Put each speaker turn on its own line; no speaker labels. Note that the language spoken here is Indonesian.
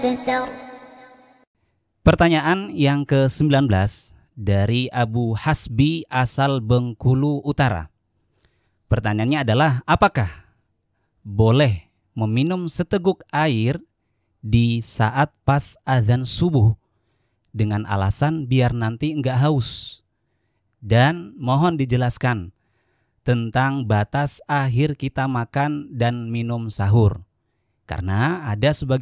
Pertanyaan yang ke-19 dari Abu Hasbi asal Bengkulu Utara. Pertanyaannya adalah, apakah boleh meminum seteguk air di saat pas azan subuh dengan alasan biar nanti enggak haus? Dan mohon dijelaskan tentang batas akhir kita makan dan minum sahur. Karena ada sebagian